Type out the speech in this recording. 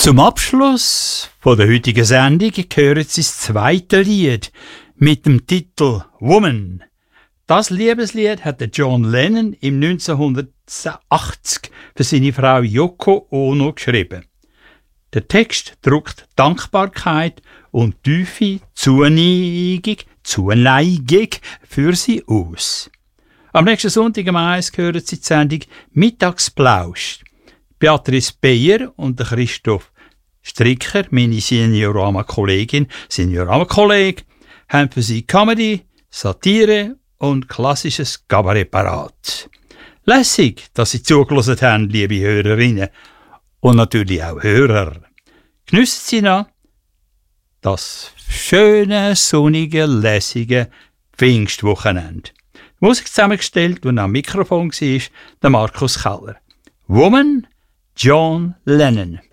Zum Abschluss von der heutigen Sendung hören Sie das zweite Lied mit dem Titel «Woman». Das Liebeslied hat John Lennon im 1980 für seine Frau Yoko Ono geschrieben. Der Text drückt Dankbarkeit und tiefe Zuneigung für sie aus. Am nächsten Sonntag am 1 hören Sie die Sendung «Mittagsplausch». Beatrice Beyer und Christoph Stricker, meine Seniorama-Kollegin, Seniorama-Kollege, haben für Sie Comedy, Satire und klassisches Kabarett parat. Lässig, dass Sie zugelassen haben, liebe Hörerinnen und natürlich auch Hörer. Geniessen Sie noch das schöne, sonnige, lässige Pfingstwochenende. Die Musik zusammengestellt und am Mikrofon war der Markus Keller. Woman, John Lennon.